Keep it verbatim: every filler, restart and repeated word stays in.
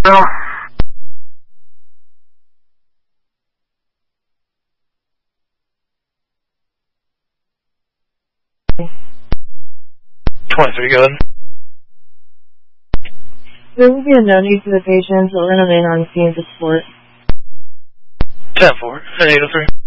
twenty-three, go ahead. There will be a no need for the patient to remain on scene to support. ten four, at eight oh three.